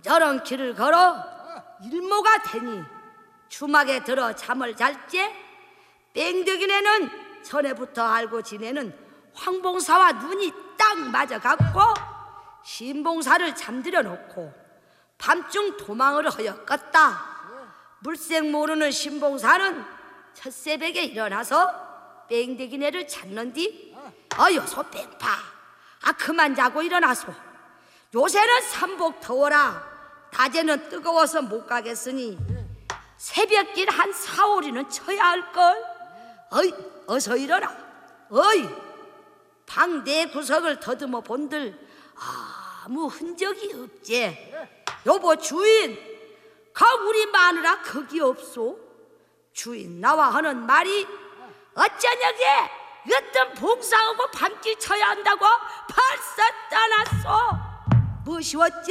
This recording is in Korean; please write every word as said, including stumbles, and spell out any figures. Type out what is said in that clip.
저런 길을 걸어 일모가 되니 주막에 들어 잠을 잘지 뺑덕이네는 전에부터 알고 지내는 황봉사와 눈이 딱 맞아갖고 신봉사를 잠들여 놓고 밤중 도망을 허였겠다. 물색 모르는 신봉사는 첫새벽에 일어나서 뺑덕이네를 찾는디 어여소 뺑파 아 그만 자고 일어나소. 요새는 삼복 더워라 낮에는 뜨거워서 못 가겠으니 새벽길 한 사오리는 쳐야 할걸. 어이 어서 일어나. 어이 방 내 구석을 더듬어 본들 아무 흔적이 없지. 여보 주인 가 우리 마누라 거기 없소. 주인 나와 하는 말이 어쩌냐게 어떤 봉사하고 밤길 쳐야 한다고 벌써 떠났소. 무엇이 어째